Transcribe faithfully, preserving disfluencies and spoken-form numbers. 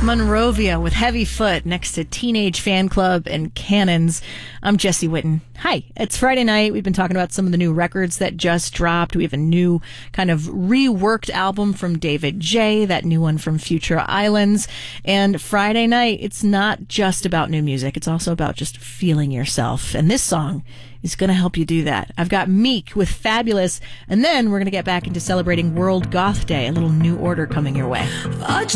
Monrovia with Heavy Foot next to Teenage Fan Club and Cannons. I'm Jesse Whitten. Hi, it's Friday night. We've been talking about some of the new records that just dropped. We have a new kind of reworked album from David J., that new one from Future Islands. And Friday night, it's not just about new music. It's also about just feeling yourself. And this song is going to help you do that. I've got Meek with Fabulous, and then we're going to get back into celebrating World Goth Day, a little New Order coming your way.